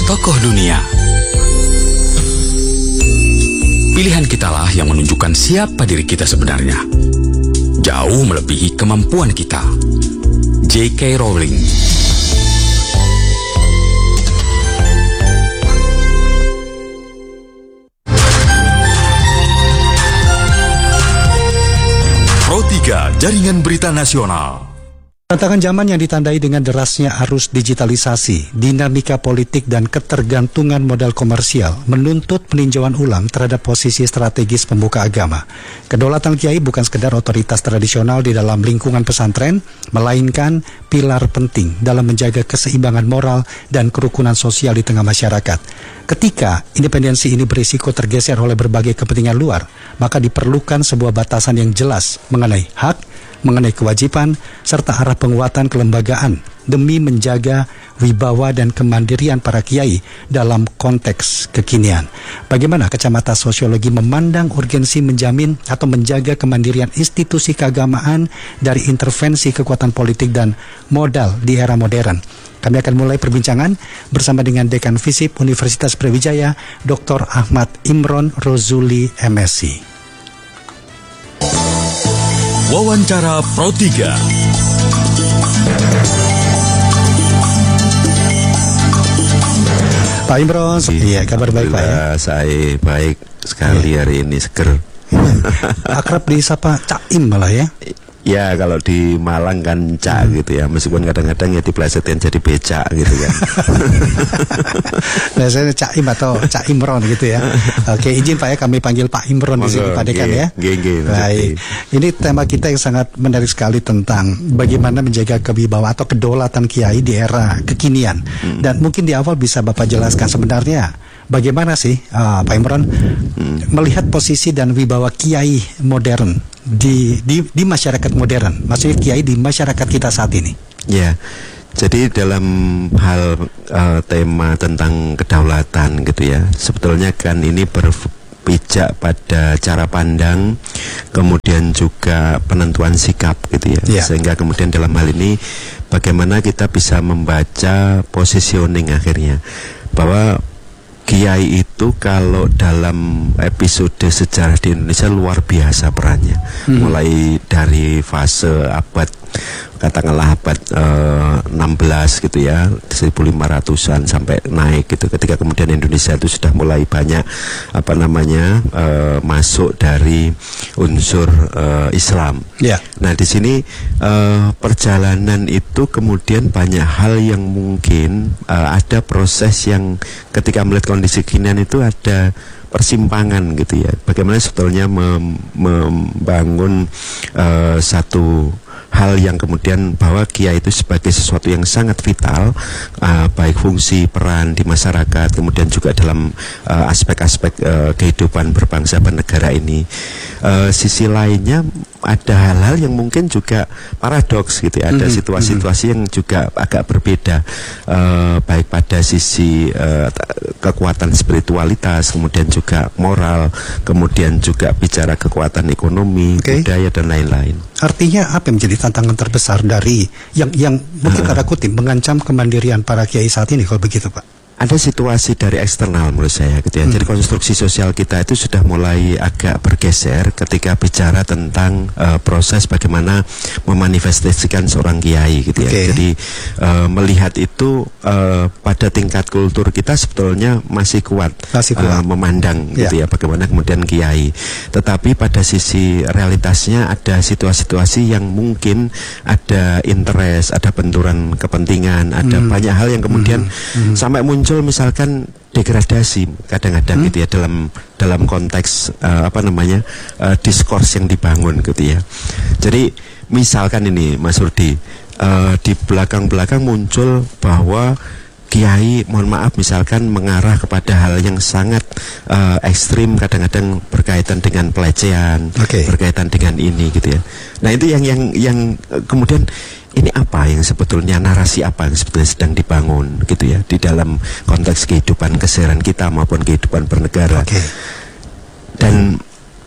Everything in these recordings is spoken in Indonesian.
tokoh dunia. Pilihan kitalah yang menunjukkan siapa diri kita sebenarnya. Jauh melebihi kemampuan kita. J.K. Rowling. Pro 3 Jaringan Berita Nasional. Tantangan zaman yang ditandai dengan derasnya arus digitalisasi, dinamika politik dan ketergantungan modal komersial menuntut peninjauan ulang terhadap posisi strategis pemuka agama. Kedaulatan kiai bukan sekedar otoritas tradisional di dalam lingkungan pesantren, melainkan pilar penting dalam menjaga keseimbangan moral dan kerukunan sosial di tengah masyarakat. Ketika independensi ini berisiko tergeser oleh berbagai kepentingan luar, maka diperlukan sebuah batasan yang jelas mengenai hak, mengenai kewajiban, serta arah penguatan kelembagaan demi menjaga wibawa dan kemandirian para kiai dalam konteks kekinian. Bagaimana kacamata sosiologi memandang urgensi menjamin atau menjaga kemandirian institusi keagamaan dari intervensi kekuatan politik dan modal di era modern? Kami akan mulai perbincangan bersama dengan Dekan FISIP Universitas Brawijaya, Dr. Ahmad Imron Rozuli, MSc. Wawancara Pro 3. Pak Imron, iya kabar baik Pak ya? Saya baik sekali hari ini, seger. Akrab disapa Cak Im malah ya? Ya kalau di Malang kan Cak gitu ya, meskipun kadang-kadang ya diplesetin jadi becak gitu kan. Biasanya Cak Im atau Cak Imron gitu ya. Oke, izin Pak ya kami panggil Pak Imron di sini Pak Dekan ya. Baik. Ini tema kita yang sangat menarik sekali tentang bagaimana menjaga kewibawaan atau kedaulatan kiai di era kekinian. Dan mungkin di awal bisa Bapak jelaskan sebenarnya bagaimana sih Pak Imron melihat posisi dan wibawa kiai modern di masyarakat modern, maksudnya kiai di masyarakat kita saat ini. Ya, jadi dalam hal tema tentang kedaulatan gitu ya, sebetulnya kan ini berpijak pada cara pandang, kemudian juga penentuan sikap gitu ya. Sehingga kemudian dalam hal ini bagaimana kita bisa membaca positioning akhirnya bahwa kiai itu kalau dalam episode sejarah di Indonesia luar biasa perannya. Mulai dari fase abad katakanlah abad 16 gitu ya, 1500-an sampai naik gitu, ketika kemudian Indonesia itu sudah mulai banyak masuk dari unsur Islam. Nah di sini perjalanan itu kemudian banyak hal yang mungkin ada proses yang ketika melihat kondisi kekinian itu ada persimpangan gitu ya. Bagaimana sebetulnya membangun satu hal yang kemudian bahwa kiai itu sebagai sesuatu yang sangat vital, baik fungsi peran di masyarakat, kemudian juga dalam aspek-aspek kehidupan berbangsa bernegara ini. Sisi lainnya ada hal-hal yang mungkin juga paradoks gitu ya, ada situasi-situasi yang juga agak berbeda, baik pada sisi kekuatan spiritualitas, kemudian juga moral, kemudian juga bicara kekuatan ekonomi, budaya dan lain-lain. Artinya apa yang menjadi tantangan terbesar dari yang mungkin tanda kutip mengancam kemandirian para kiai saat ini kalau begitu Pak? Ada situasi dari eksternal menurut saya gitu ya. Jadi konstruksi sosial kita itu sudah mulai agak bergeser ketika bicara tentang proses bagaimana memanifestasikan seorang kiai gitu ya. Jadi melihat itu pada tingkat kultur kita sebetulnya masih kuat, memandang gitu ya bagaimana kemudian kiai. Tetapi pada sisi realitasnya ada situasi-situasi yang mungkin ada interest, ada benturan kepentingan, ada banyak hal yang kemudian sampai muncul misalkan degradasi kadang-kadang gitu ya dalam konteks diskurs yang dibangun gitu ya. Jadi misalkan ini Mas Rudi, di belakang-belakang muncul bahwa kiai, mohon maaf, misalkan mengarah kepada hal yang sangat ekstrim, kadang-kadang berkaitan dengan pelecehan, berkaitan dengan ini gitu ya. Nah itu yang kemudian ini apa yang sebetulnya, narasi apa yang sebetulnya sedang dibangun gitu ya di dalam konteks kehidupan keseharian kita maupun kehidupan bernegara. Dan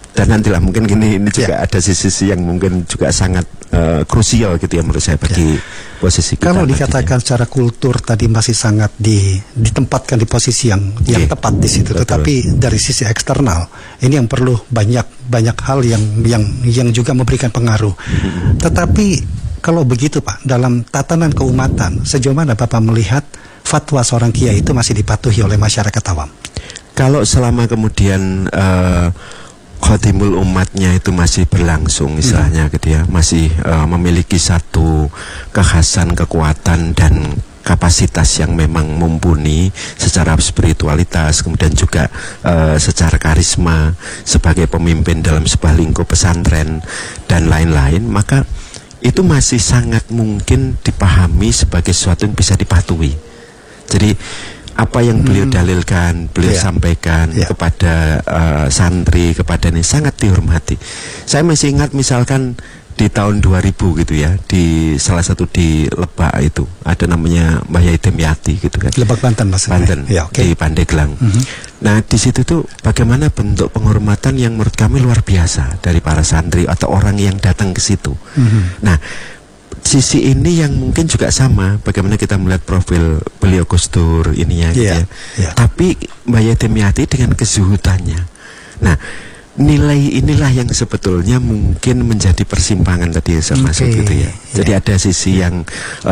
Dan nantilah mungkin ini juga ada sisi yang mungkin juga sangat krusial gitu ya menurut saya bagi posisi kita. Kalau dikatakan secara kultur tadi masih sangat ditempatkan di posisi yang tepat di situ, tetapi dari sisi eksternal ini yang perlu banyak hal yang juga memberikan pengaruh. Tetapi kalau begitu Pak, dalam tatanan keumatan sejauh mana Bapak melihat fatwa seorang kiai itu masih dipatuhi oleh masyarakat awam? Kalau selama kemudian khotimul umatnya itu masih berlangsung istilahnya gitu ya, masih memiliki satu kekhasan, kekuatan dan kapasitas yang memang mumpuni secara spiritualitas, kemudian juga secara karisma sebagai pemimpin dalam sebuah lingkup pesantren dan lain-lain, maka itu masih sangat mungkin dipahami sebagai sesuatu yang bisa dipatuhi. Jadi apa yang beliau dalilkan, beliau sampaikan kepada santri, kepada ini sangat dihormati. Saya masih ingat misalkan di tahun 2000 gitu ya, di salah satu di Lebak itu ada namanya Mbah Yai Demyati gitu kan. Lebak Banten maksudnya. Banten, di Pandeglang. Nah di situ tuh bagaimana bentuk penghormatan yang menurut kami luar biasa dari para santri atau orang yang datang ke situ. Nah sisi ini yang mungkin juga sama, bagaimana kita melihat profil beliau Gus Dur ininya gitu ya. Tapi Mbah Yai Demyati dengan kezuhudannya. Nah nilai inilah yang sebetulnya mungkin menjadi persimpangan tadi saya maksud gitu ya. Jadi ada sisi yang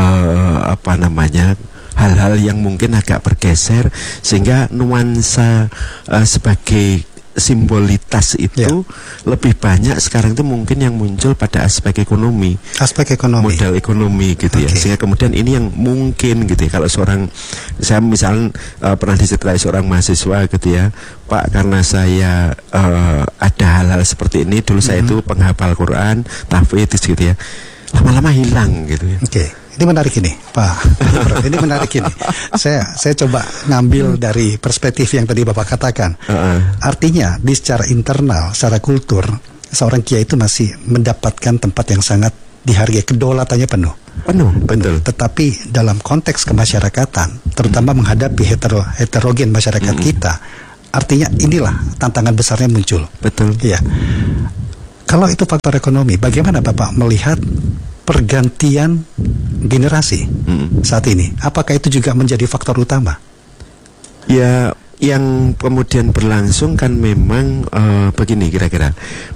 hal-hal yang mungkin agak bergeser sehingga nuansa sebagai simbolitas itu lebih banyak sekarang itu mungkin yang muncul pada aspek ekonomi, modal ekonomi gitu ya, sehingga kemudian ini yang mungkin gitu ya. Kalau saya misalnya pernah diceritai seorang mahasiswa gitu ya, Pak, karena saya ada hal-hal seperti ini dulu, saya itu penghafal Quran, tahfidz gitu ya, lama-lama hilang gitu ya. Ini menarik ini, Pak. Ini menarik ini. Saya coba ngambil dari perspektif yang tadi Bapak katakan. Artinya di secara internal, secara kultur, seorang kiai itu masih mendapatkan tempat yang sangat dihargai, kedaulatannya penuh. Betul. Tetapi dalam konteks kemasyarakatan, terutama menghadapi heterogen masyarakat kita, artinya inilah tantangan besarnya muncul. Betul. Iya. Kalau itu faktor ekonomi, bagaimana Bapak melihat pergantian generasi saat ini? Apakah itu juga menjadi faktor utama? Ya, yang kemudian berlangsung kan memang begini kira-kira.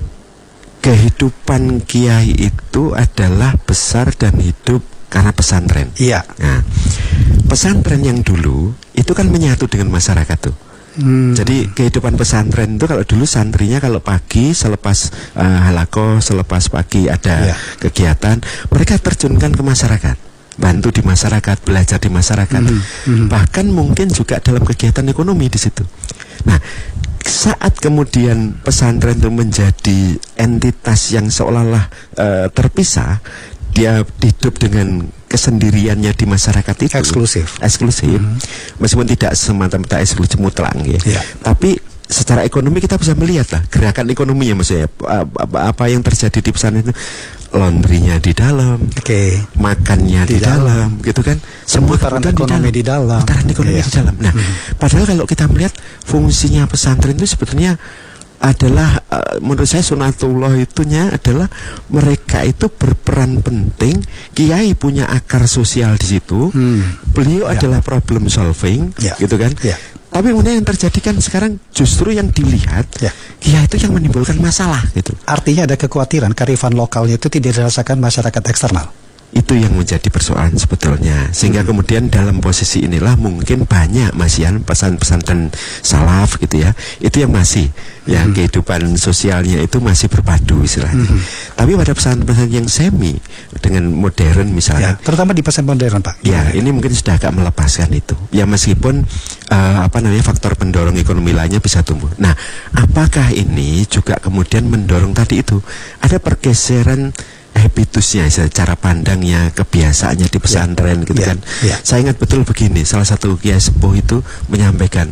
Kehidupan kiai itu adalah besar dan hidup karena pesantren. Iya. Nah, pesantren yang dulu itu kan menyatu dengan masyarakat tuh. Jadi kehidupan pesantren itu kalau dulu santrinya kalau pagi selepas halaqah, selepas pagi ada kegiatan, mereka terjunkan ke masyarakat, bantu di masyarakat, belajar di masyarakat, bahkan mungkin juga dalam kegiatan ekonomi di situ. Nah, saat kemudian pesantren itu menjadi entitas yang seolah-olah terpisah, dia hidup dengan kesendiriannya di masyarakat itu eksklusif. Meskipun tidak semata-mata eksklusif mutlak ya. Tapi secara ekonomi kita bisa melihat lah gerakan ekonominya, maksudnya apa yang terjadi di pesantren itu, laundrynya di dalam, makannya di dalam gitu kan, semua putaran ekonomi di dalam. Nah, padahal kalau kita melihat fungsinya pesantren itu sebetulnya adalah menurut saya sunatullah itunya adalah mereka itu berperan penting. Kiai punya akar sosial di situ. Beliau adalah problem solving, gitu kan. Tapi kemudian yang terjadi kan sekarang justru yang dilihat kiai itu yang menimbulkan masalah gitu. Artinya ada kekhawatiran kearifan lokalnya itu tidak dirasakan masyarakat eksternal. Itu yang menjadi persoalan sebetulnya. Sehingga kemudian dalam posisi inilah mungkin banyak masihan pesantren salaf gitu ya, itu yang masih kehidupan sosialnya itu masih berpadu istilahnya. Tapi pada pesantren yang semi dengan modern misalnya, terutama di pesantren modern Pak, ini mungkin sudah agak melepaskan itu. Ya meskipun faktor pendorong ekonomi lainnya bisa tumbuh. Nah, apakah ini juga kemudian mendorong tadi itu ada pergeseran habitusnya, cara pandangnya, kebiasaannya di pesantren gitu kan. Saya ingat betul begini, salah satu kiai sepuh itu menyampaikan,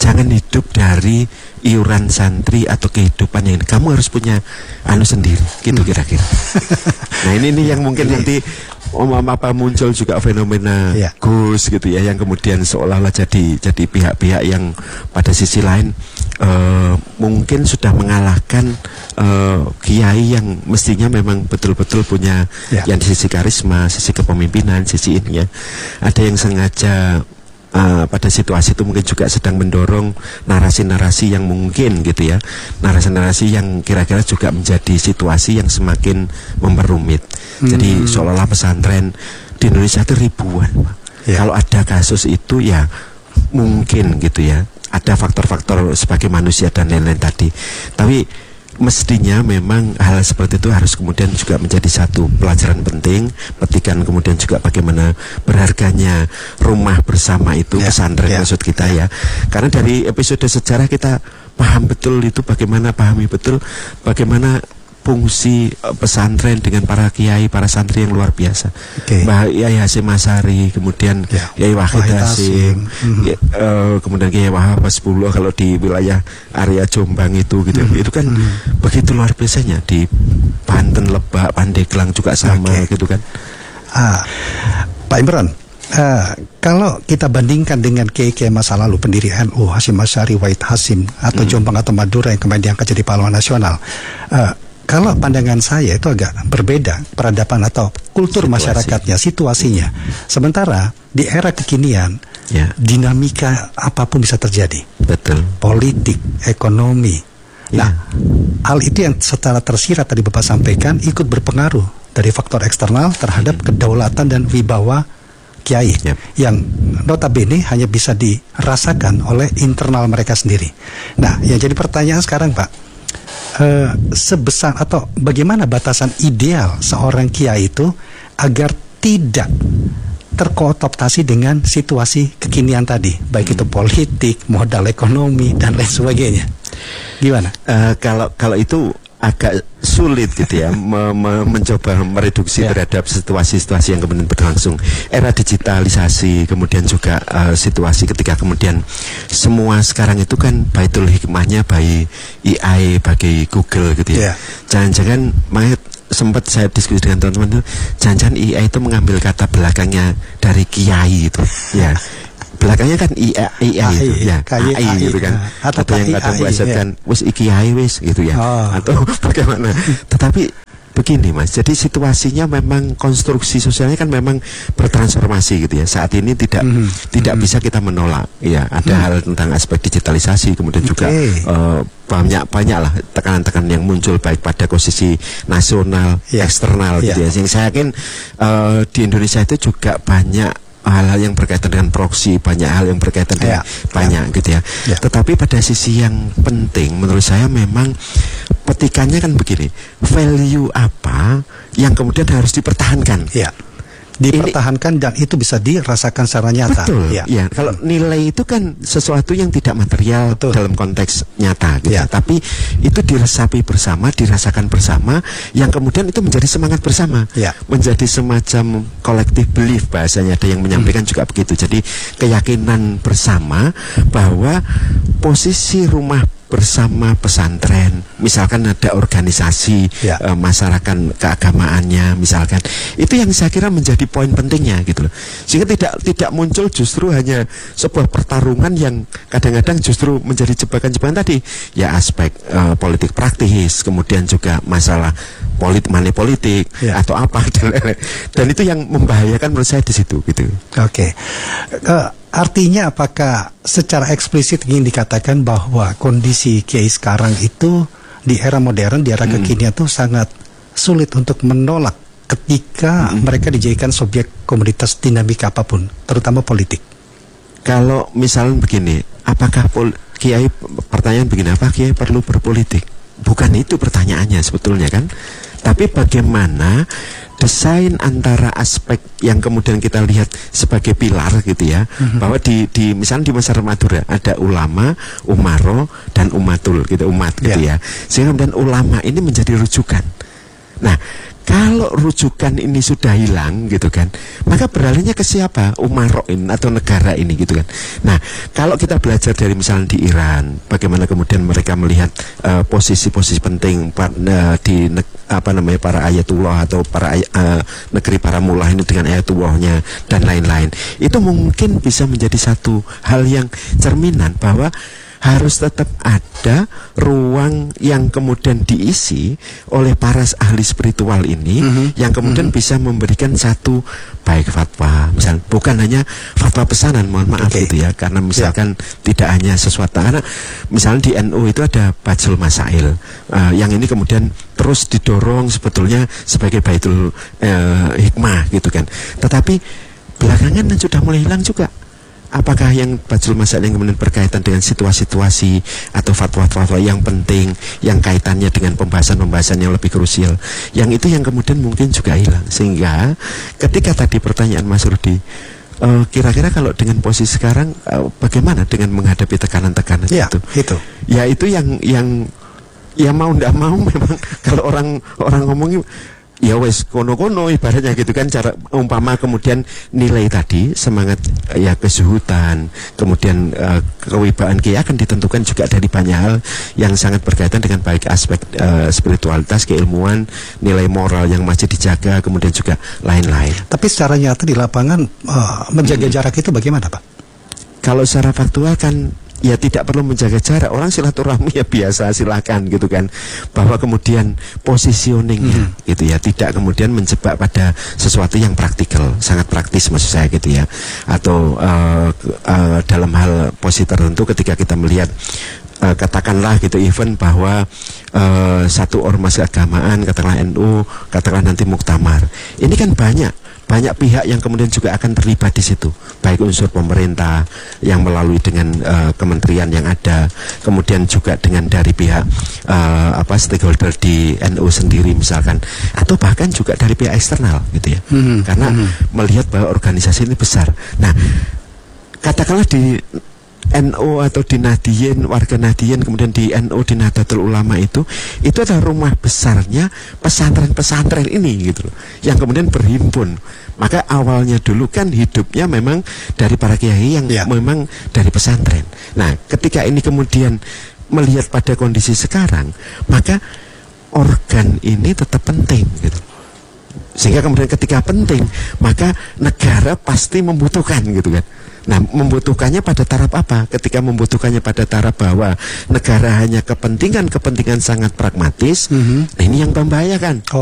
jangan hidup dari iuran santri atau kehidupan yang kamu harus punya sendiri gitu kira-kira. Nah ini yang mungkin nanti apa muncul juga fenomena Gus gitu ya, yang kemudian seolah-olah jadi pihak-pihak yang pada sisi lain mungkin sudah mengalahkan kiai yang mestinya memang betul-betul punya yang di sisi karisma, sisi kepemimpinan, sisi ininya. Ada yang sengaja pada situasi itu mungkin juga sedang mendorong narasi-narasi yang mungkin gitu ya, narasi-narasi yang kira-kira juga menjadi situasi yang semakin memperumit. Jadi seolah-olah pesantren di Indonesia itu ribuan, Pak. Kalau ada kasus itu ya mungkin gitu ya, ada faktor-faktor sebagai manusia dan lain-lain tadi. Tapi mestinya memang hal seperti itu harus kemudian juga menjadi satu pelajaran penting, petikan kemudian juga bagaimana berharganya rumah bersama itu, pesantren maksud kita ya. Karena dari episode sejarah kita paham betul itu, bagaimana pahami betul bagaimana fungsi pesantren dengan para kiai, para santri yang luar biasa. Mbah Yai Hasyim Asy'ari, kemudian Yai Wahid Hasyim, kemudian Kiai Wahab Hasbullah kalau di wilayah area Jombang itu gitu. Itu kan begitu luar biasanya. Di Banten, Lebak, Pandeglang juga sama gitu kan. Pak Imran, kalau kita bandingkan dengan kiai-kiai masa lalu, pendiri NU Hasyim Asy'ari, Wahid Hasyim, atau Jombang atau Madura yang kemarin diangkat jadi pahlawan nasional, kalau pandangan saya itu agak berbeda peradaban atau kultur masyarakatnya, situasinya. Sementara di era kekinian, dinamika apapun bisa terjadi. Betul. Politik, ekonomi. Nah, hal itu yang secara tersirat tadi Bapak sampaikan ikut berpengaruh dari faktor eksternal terhadap kedaulatan dan wibawa kiai yang notabene hanya bisa dirasakan oleh internal mereka sendiri. Nah, yang jadi pertanyaan sekarang, Pak, sebesar atau bagaimana batasan ideal seorang kiai itu agar tidak terkooptasi dengan situasi kekinian tadi, baik itu politik, modal ekonomi dan lain sebagainya. Gimana? Kalau itu agak sulit gitu ya, mencoba mereduksi terhadap situasi-situasi yang kemudian berlangsung. Era digitalisasi, kemudian juga situasi ketika kemudian semua sekarang itu kan baitul hikmahnya by AI, bagi Google gitu ya. Jangan-jangan sempat saya diskusi dengan teman-teman itu, jangan-jangan AI itu mengambil kata belakangnya dari kiai itu ya. Belakangnya kan AI itu ya, AI gitu kan. Atau yang kadang bahasanya wis iki AI wis gitu ya. Atau bagaimana. Tetapi begini Mas, jadi situasinya memang konstruksi sosialnya kan memang bertransformasi gitu ya. Saat ini tidak bisa kita menolak ya. Ada hal tentang aspek digitalisasi, kemudian juga banyak lah tekanan-tekanan yang muncul baik pada posisi nasional, eksternal gitu ya. Yang saya yakin di Indonesia itu juga banyak hal-hal yang berkaitan dengan proksi, banyak hal yang berkaitan dengan banyak gitu ya. Tetapi pada sisi yang penting menurut saya memang petikannya kan begini, value apa yang kemudian harus dipertahankan. Dipertahankan dan itu bisa dirasakan secara nyata. Betul. Ya. Kalau nilai itu kan sesuatu yang tidak material dalam konteks nyata gitu. Tapi itu diresapi bersama, dirasakan bersama, yang kemudian itu menjadi semangat bersama. Menjadi semacam collective belief, bahasanya ada yang menyampaikan juga begitu. Jadi keyakinan bersama bahwa posisi rumah bersama pesantren, misalkan ada organisasi masyarakat keagamaannya, misalkan itu yang saya kira menjadi poin pentingnya gitu loh, sehingga tidak muncul justru hanya sebuah pertarungan yang kadang-kadang justru menjadi jebakan-jebakan tadi ya, aspek politik praktis, kemudian juga masalah money politik atau apa dan itu yang membahayakan menurut saya di situ gitu. Artinya apakah secara eksplisit ingin dikatakan bahwa kondisi kiai sekarang itu di era modern, di era kekinian itu sangat sulit untuk menolak ketika mereka dijadikan subjek komoditas dinamika apapun, terutama politik? Kalau misalnya begini, apakah kiai, pertanyaan begini, apa kiai perlu berpolitik? Bukan itu pertanyaannya sebetulnya kan. Tapi bagaimana desain antara aspek yang kemudian kita lihat sebagai pilar gitu ya, bahwa di misalnya di masyarakat Madura ada ulama, umaro dan umatul gitu, umat gitu ya. Sehingga kemudian ulama ini menjadi rujukan. Nah, kalau rujukan ini sudah hilang gitu kan, maka beralihnya ke siapa? Umaroin atau negara ini gitu kan. Nah, kalau kita belajar dari misalnya di Iran, bagaimana kemudian mereka melihat posisi-posisi penting di para ayatullah atau para negeri para mullah ini dengan ayatullahnya dan lain-lain, itu mungkin bisa menjadi satu hal yang cerminan bahwa harus tetap ada ruang yang kemudian diisi oleh para ahli spiritual ini, yang kemudian bisa memberikan satu baik fatwa, misalnya bukan hanya fatwa pesanan, mohon maaf gitu ya, karena misalkan tidak hanya sesuatu, karena misalnya di NU itu ada Bajul Masail, yang ini kemudian terus didorong sebetulnya sebagai baitul hikmah gitu kan, tetapi belakangan sudah mulai hilang juga. Apakah yang Bajul Masail yang kemudian berkaitan dengan situasi-situasi atau fatwa-fatwa yang penting, yang kaitannya dengan pembahasan-pembahasan yang lebih krusial, yang itu yang kemudian mungkin juga hilang. Sehingga ketika tadi pertanyaan Mas Rudi, kira-kira kalau dengan posisi sekarang bagaimana dengan menghadapi tekanan-tekanan itu? Ya itu yang ya mau ndak mau memang kalau orang ngomongin ya wes kono-kono ibaratnya gitu kan, cara umpama kemudian nilai tadi semangat ya kezuhudan, kemudian kewibawaan kiai akan ditentukan juga dari banyak hal yang sangat berkaitan dengan baik aspek spiritualitas, keilmuan, nilai moral yang masih dijaga, kemudian juga lain-lain. Tapi secara nyata di lapangan menjaga jarak itu bagaimana, Pak? Kalau secara faktual kan ya tidak perlu menjaga jarak, orang silaturahmi ya biasa, silakan gitu kan, bahwa kemudian positioningnya gitu ya, tidak kemudian menjebak pada sesuatu yang praktikal, sangat praktis maksud saya gitu ya, atau dalam hal posisi tertentu ketika kita melihat katakanlah gitu event bahwa satu ormas keagamaan, katakanlah NU, katakanlah nanti muktamar, ini kan banyak pihak yang kemudian juga akan terlibat di situ, baik unsur pemerintah yang melalui dengan kementerian yang ada, kemudian juga dengan dari pihak stakeholder di NU sendiri misalkan, atau bahkan juga dari pihak eksternal gitu ya, karena melihat bahwa organisasi ini besar. Nah, katakanlah di NU atau di Nahdien, warga Nahdien, kemudian di NU di Nahdlatul Ulama itu adalah rumah besarnya pesantren-pesantren ini gitu loh, yang kemudian berhimpun. Maka awalnya dulu kan hidupnya memang dari para kiai yang memang dari pesantren. Nah, ketika ini kemudian melihat pada kondisi sekarang, maka organ ini tetap penting gitu. Sehingga kemudian ketika penting, maka negara pasti membutuhkan gitu kan. Nah, membutuhkannya pada taraf apa? Ketika membutuhkannya pada taraf bahwa negara hanya kepentingan sangat pragmatis, nah ini yang membahayakan.